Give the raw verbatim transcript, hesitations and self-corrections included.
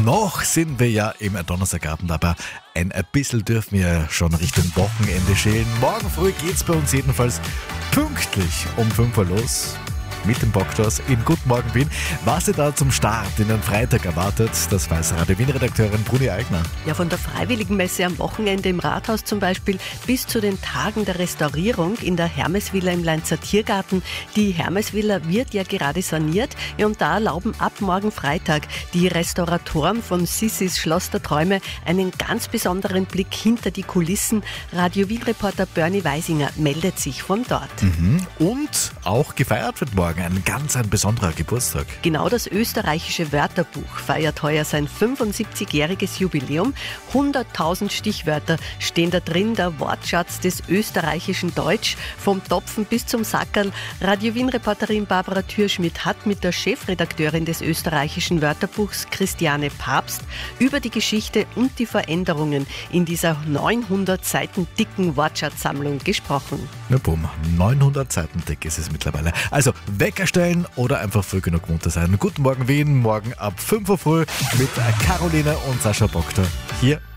Noch sind wir ja im Donnerstagabend, aber ein bisschen dürfen wir schon Richtung Wochenende schälen. Morgen früh geht's bei uns jedenfalls pünktlich um fünf Uhr los. Mit dem Bockstoß in Guten Morgen Wien. Was ihr da zum Start in den Freitag erwartet, das weiß Radio Wien-Redakteurin Bruni Eigner. Ja, von der Freiwilligenmesse am Wochenende im Rathaus zum Beispiel bis zu den Tagen der Restaurierung in der Hermesvilla im Leinzer Tiergarten. Die Hermesvilla wird ja gerade saniert, ja, und da erlauben ab morgen Freitag die Restauratoren von Sissis Schloss der Träume einen ganz besonderen Blick hinter die Kulissen. Radio Wien-Reporter Bernie Weisinger meldet sich von dort. Mhm. Und auch gefeiert wird morgen ein ganz ein besonderer Geburtstag. Genau, das österreichische Wörterbuch feiert heuer sein fünfundsiebzigjähriges Jubiläum. hunderttausend Stichwörter stehen da drin, der Wortschatz des österreichischen Deutsch, vom Topfen bis zum Sackerl. Radio Wien-Reporterin Barbara Thürschmidt hat mit der Chefredakteurin des österreichischen Wörterbuchs Christiane Papst über die Geschichte und die Veränderungen in dieser neunhundert Seiten dicken Wortschatzsammlung gesprochen. Na bumm, neunhundert Seiten dick ist es mittlerweile. Also Wecker stellen oder einfach früh genug munter sein. Guten Morgen Wien, morgen ab fünf Uhr früh mit Caroline und Sascha Bockter hier